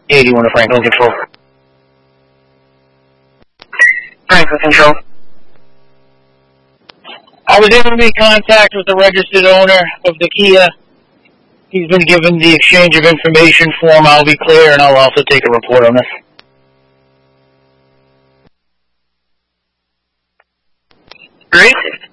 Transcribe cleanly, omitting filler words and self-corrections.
81 to Franklin Control. Franklin Control. I was able to make contact with the registered owner of the Kia. He's been given the exchange of information form. I'll be clear, and I'll also take a report on this. Great.